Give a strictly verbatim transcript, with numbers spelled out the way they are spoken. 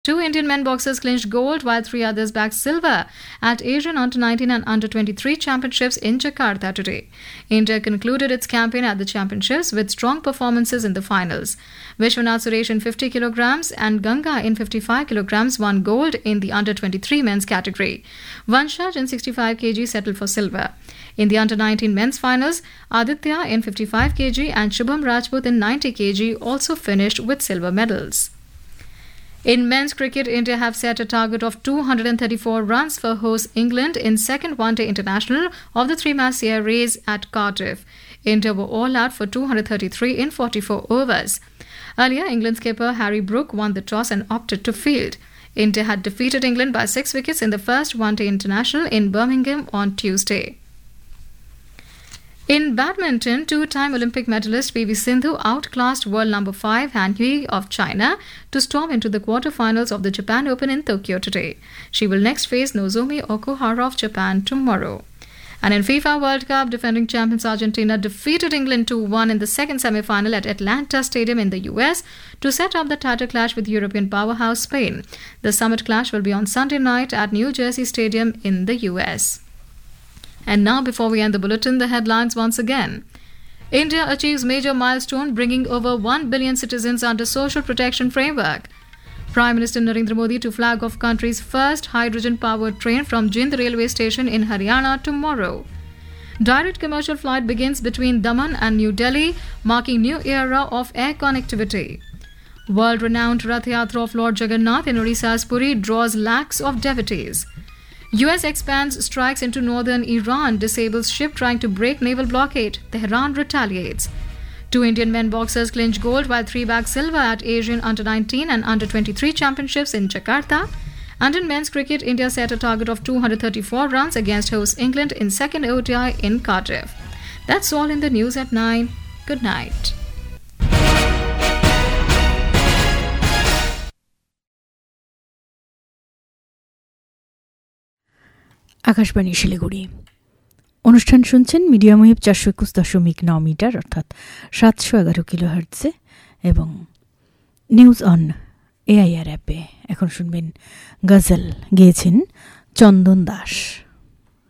Two Indian men boxers clinched gold while three others bagged silver at Asian under nineteen and under twenty-three championships in Jakarta today. India concluded its campaign at the championships with strong performances in the finals. Vishwanath Suresh in fifty kilograms and Ganga in fifty-five kilograms won gold in the under twenty-three men's category. Vanshaj in sixty-five kilograms settled for silver. In the under nineteen men's finals, Aditya in fifty-five kilograms and Shubham Rajput in ninety kilograms also finished with silver medals. In men's cricket, India have set a target of two hundred thirty-four runs for host England in second one-day international of the three-match series at Cardiff. India were all out for two hundred thirty-three in forty-four overs. Earlier, England skipper Harry Brook won the toss and opted to field. India had defeated England by six wickets in the first one-day international in Birmingham on Tuesday. In badminton, two-time Olympic medalist P V Sindhu outclassed world number five Han Hui of China to storm into the quarter-finals of the Japan Open in Tokyo today. She will next face Nozomi Okuhara of Japan tomorrow. And in FIFA World Cup, defending champions Argentina defeated England two one in the second semi-final at Atlanta Stadium in the U S to set up the title clash with European powerhouse Spain. The summit clash will be on Sunday night at New Jersey Stadium in the U S. And now, before we end the bulletin, the headlines once again. India achieves major milestone, bringing over one billion citizens under social protection framework. Prime Minister Narendra Modi to flag off country's first hydrogen-powered train from Jind railway station in Haryana tomorrow. Direct commercial flight begins between Daman and New Delhi, marking new era of air connectivity. World-renowned Rath Yatra of Lord Jagannath in Odisha's Puri draws lakhs of devotees. U S expands strikes into northern Iran, disables ship trying to break naval blockade. Tehran retaliates. Two Indian men boxers clinch gold while three bagged silver at Asian under nineteen and under twenty-three championships in Jakarta. And in men's cricket, India set a target of two hundred thirty-four runs against host England in second O D I in Cardiff. That's all in the news at nine. Good night. Akashvani Siliguri অনুষ্ঠান শুনছেন medium wave চারশো একুশ দশমিক ন metre অর্থাৎ সাতশো এগারো kilo হার্টজে এবং নিউজ অন এআইআর অ্যাপে। এখন শুনবেন গজল, গেয়েছেন চন্দন দাস।